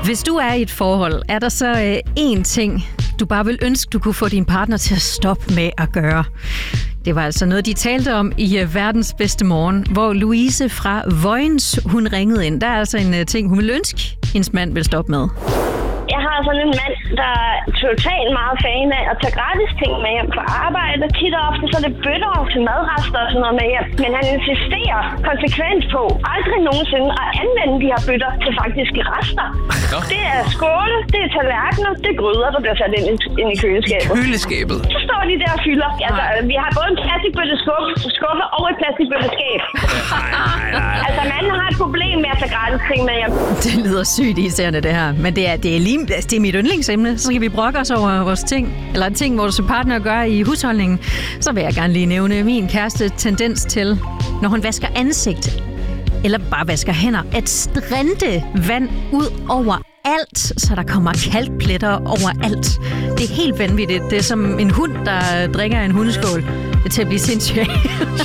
Hvis du er i et forhold, er der så én ting, du bare vil ønske, du kunne få din partner til at stoppe med at gøre? Det var altså noget, de talte om i Verdens Bedste Morgen, hvor Louise fra Vojens, hun ringede ind. Der er altså en ting, hun vil ønske, hendes mand vil stoppe med. Jeg har sådan en mand, der er totalt meget fan af at tage gratis ting med hjem fra arbejde. Tit og ofte så er det bøtter til madrester og sådan noget med hjem. Men han insisterer konsekvent på aldrig nogensinde at anvende de her bøtter til faktiske rester. Nå. Det er skåle, det er tallerkener, det er gryder, der bliver sat ind i køleskabet. Køleskabet? Så står de der og fylder. Altså, vi har både en plastikbøtte skuffe og et plastikbøtte skab. Altså, manden har et problem med at tage gratis ting med hjem. Det lyder sygt irriterende, det her. Men det er mit yndlingsemne. Så skal vi brokke os over vores ting. Eller en ting, vores partner gør i husholdningen. Så vil jeg gerne lige nævne min kæreste tendens til, når hun vasker ansigt, eller bare vasker hænder, at strente vand ud over alt, så der kommer kalkpletter over alt. Det er helt vanvittigt. Det er som en hund, der drikker en hundeskål. Det er til at blive sindssygt.